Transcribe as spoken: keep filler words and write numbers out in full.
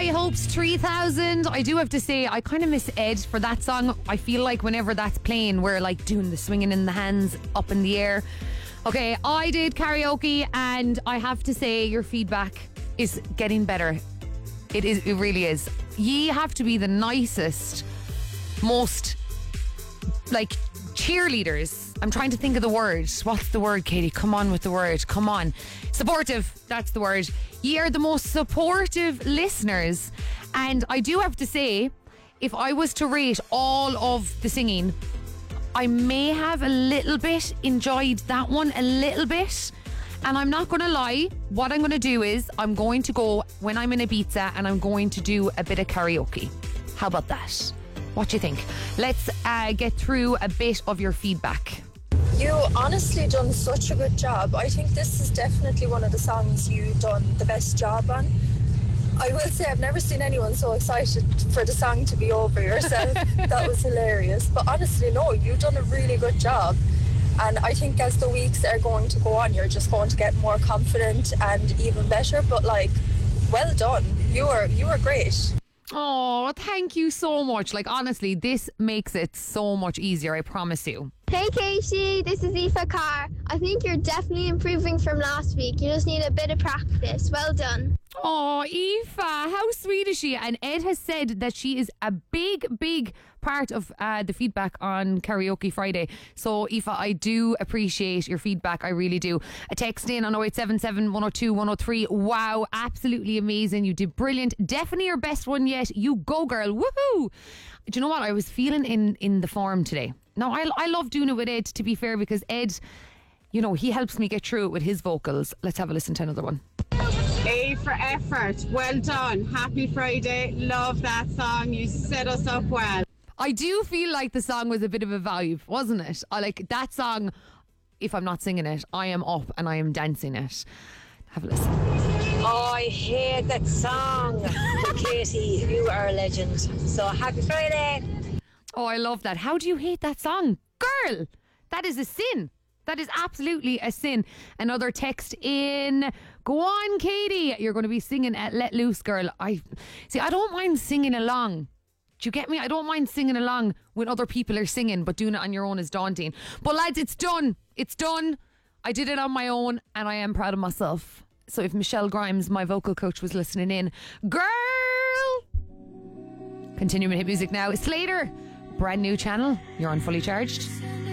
High Hopes three thousand. I do have to say, I kind of miss Ed for that song. I feel like whenever that's playing, we're like doing the swinging in the hands up in the air. Okay, I did karaoke and I have to say your feedback is getting better. It is. It really is. Ye have to be the nicest, most like cheerleaders. I'm trying to think of the word. What's the word, Katie? Come on with the word. Come on. Supportive. That's the word. Ye are the most supportive listeners. And I do have to say, if I was to rate all of the singing, I may have a little bit enjoyed that one a little bit. And I'm not going to lie, what I'm going to do is I'm going to go when I'm in Ibiza and I'm going to do a bit of karaoke. How about that? What do you think? Let's uh, get through a bit of your feedback. You honestly done such a good job. I think this is definitely one of the songs you've done the best job on. I will say I've never seen anyone so excited for the song to be over yourself. That was hilarious. But honestly, no, you've done a really good job. And I think as the weeks are going to go on, you're just going to get more confident and even better. But like, well done. You were you were great. Oh, thank you so much. Like, honestly, this makes it so much easier, I promise you. Hey Katie, this is Aoife Carr. I think you're definitely improving from last week. You just need a bit of practice. Well done. Oh, Aoife, how sweet is she? And Ed has said that she is a big, big part of uh, the feedback on Karaoke Friday. So, Aoife, I do appreciate your feedback. I really do. A text in on oh eight seven seven, one oh two, one oh three. Wow, absolutely amazing. You did brilliant. Definitely your best one yet. You go, girl. Woohoo! Do you know what? I was feeling in, in the form today. Now, I, I love doing it with Ed, to be fair, because Ed, you know, he helps me get through it with his vocals. Let's have a listen to another one. A for effort. Well done. Happy Friday. Love that song. You set us up well. I do feel like the song was a bit of a vibe, wasn't it? I like that song. If I'm not singing it, I am up and I am dancing it. Have a listen. Oh, I hate that song. Katie, you are a legend. So happy Friday. Oh, I love that. How do you hate that song? Girl, that is a sin. That is absolutely a sin. Another text in. Go on, Katie. You're going to be singing at Let Loose, girl. I see, I don't mind singing along. Do you get me? I don't mind singing along when other people are singing, but doing it on your own is daunting. But lads, it's done. It's done. I did it on my own and I am proud of myself. So if Michelle Grimes, my vocal coach, was listening in, girl! Continuing hit music now. Slater. Brand new channel. You're on Fully Charged.